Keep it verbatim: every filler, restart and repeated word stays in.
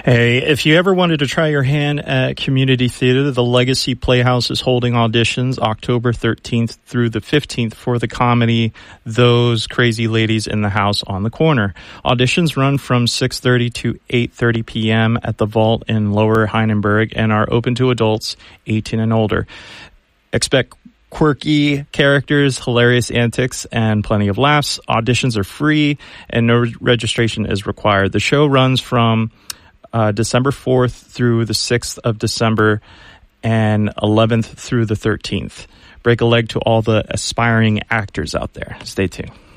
Hey, if you ever wanted to try your hand at community theater, the Legacy Playhouse is holding auditions October thirteenth through the fifteenth for the comedy Those Crazy Ladies in the House on the Corner. Auditions run from six thirty to eight thirty p.m. at the Vault in Lower Heinenberg and are open to adults eighteen and older. Expect quirky characters, hilarious antics, and plenty of laughs. Auditions are free and no registration is required. The show runs from uh, December fourth through the sixth of December and eleventh through the thirteenth. Break a leg to all the aspiring actors out there. Stay tuned.